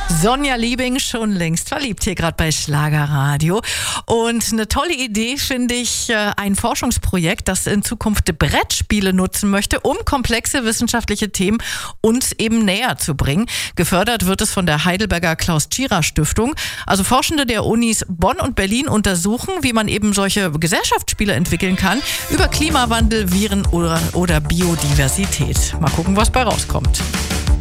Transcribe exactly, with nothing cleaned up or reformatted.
Sonja Liebing, schon längst verliebt hier gerade bei Schlagerradio. Und eine tolle Idee finde ich ein Forschungsprojekt, das in Zukunft Brettspiele nutzen möchte, um komplexe wissenschaftliche Themen uns eben näher zu bringen. Gefördert wird es von der Heidelberger Klaus-Tschira-Stiftung. Also Forschende der Unis Bonn und Berlin untersuchen, wie man eben solche Gesellschaftsspiele entwickeln kann, über Klimawandel, Viren oder, oder Biodiversität. Mal gucken, was bei rauskommt.